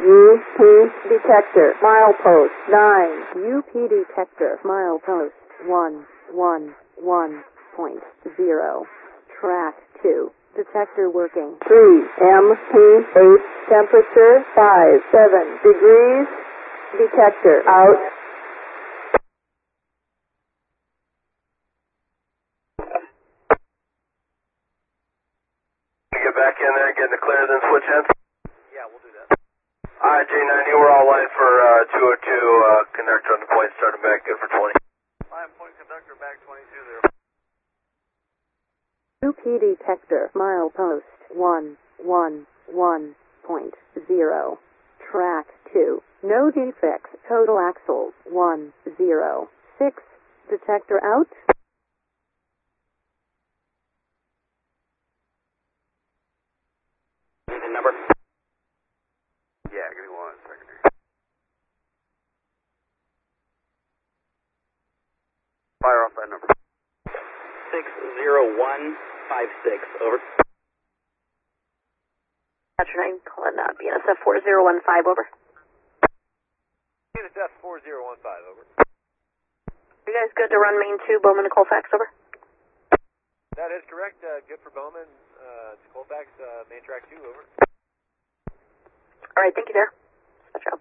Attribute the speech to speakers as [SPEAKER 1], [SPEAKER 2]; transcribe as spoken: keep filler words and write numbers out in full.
[SPEAKER 1] U P detector, milepost nine. U P detector, milepost one, one, one point zero. Track two. Detector working. three M P eight. Temperature five, seven degrees. Detector out.
[SPEAKER 2] Get back in there, get the clear, then switch ends. Yeah, we'll do that. Alright, J ninety, we're all live for uh, two oh two, uh, conductor on the point, starting back, good for twenty. Line point conductor back twenty-two there.
[SPEAKER 1] U P detector, milepost one, one, one point zero. Track two. No defects. Total axles one, zero, six. Detector out.
[SPEAKER 2] Anything number? Yeah, give me one second here. Fire off that number. six zero one five six, over.
[SPEAKER 3] Roger nine, calling uh, B N S F four zero one five, over.
[SPEAKER 2] B N S F four zero one five, over.
[SPEAKER 3] You guys good to run main two, Bowman to Colfax, over?
[SPEAKER 2] That is correct, uh, good for Bowman, uh, to Colfax, uh, main track two, over.
[SPEAKER 3] Alright, thank you there. Ciao, ciao.